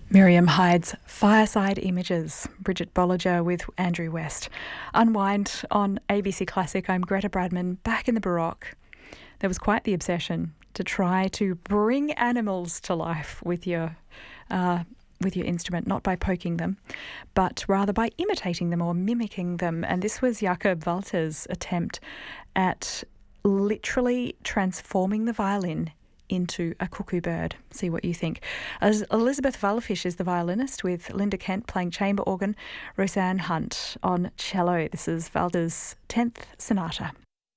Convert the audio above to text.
Miriam Hyde's Fireside Images, Bridget Bolliger with Andrew West. Unwind on ABC Classic. I'm Greta Bradman, back in the Baroque. There was quite the obsession to try to bring animals to life with your instrument, not by poking them, but rather by imitating them or mimicking them. And this was Jakob Walter's attempt at literally transforming the violin into a cuckoo bird. See what you think. As Elizabeth Wallerfish is the violinist, with Linda Kent playing chamber organ, Roseanne Hunt on cello. This is Walter's 10th Sonata.